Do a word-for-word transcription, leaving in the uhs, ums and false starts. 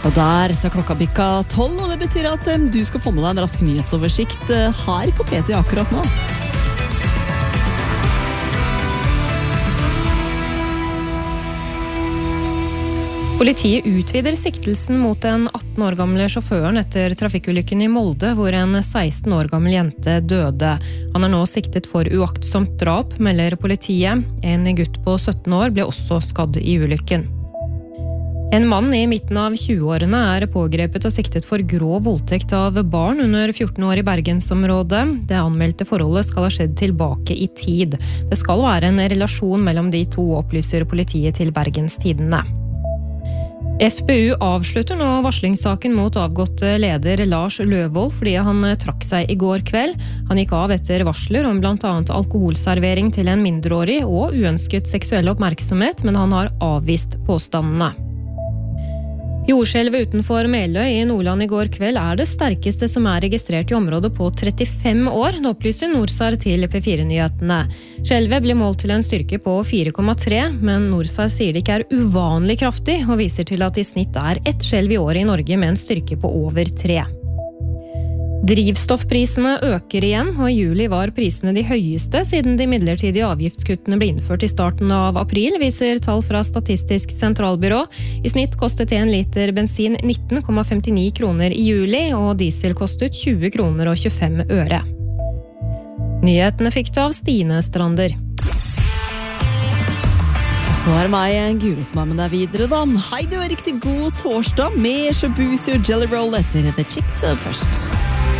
Og der så er klokka bikka tolv, og det betyr at um, du skal få med deg en rask nyhetsoversikt uh, her på P T akkurat nå. Politiet utvider siktelsen mot den atten år gamle sjåføren etter trafikkulykken i Molde, hvor en seksten år gammel jente døde. Han er nå siktet for uaktsomt drap, melder politiet. En gutt på sytten år ble også skadd i ulykken. En mann i midten av tjueårene er pågrepet og siktet for grov voldtekt av barn under fjorten år i Bergensområdet. Det anmeldte forholdet skal ha skjedd tilbake i tid. Det skal være en relasjon mellom de to, opplyser politiet til Bergens Tidende. F B U avslutter nå varslingssaken mot avgåtte leder Lars Løvold fordi han trakk seg i går kveld. Han gikk av etter varsler om blant annet alkoholservering til en mindreårig og uønsket seksuell oppmerksomhet, men han har avvist påstandene. Jordskjelvet utenfor Meløy i Nordland i går kveld er det sterkeste som er registrert i området på trettifem år, det opplyser Norsar til P fire-nyhetene. Skjelvet ble målt til en styrke på fire komma tre, men Norsar sier det ikke er uvanlig kraftig, og viser til at i snitt er ett skjelv i året i Norge med en styrke på over tre. Drivstoffprisene øker igjen, og i juli var prisene de høyeste siden de midlertidige avgiftskuttene ble innført i starten av april, viser tall fra Statistisk sentralbyrå. I snitt kostet en liter bensin nitten komma femtini kroner i juli, og diesel kostet tjue kroner og tjuefem øre. Nyhetene fikk du av Stine Strander. Så er det meg, Guro, som er med deg videre, da. Hei, du er riktig god torsdag med shabusi og jelly roll etter The Chicks først.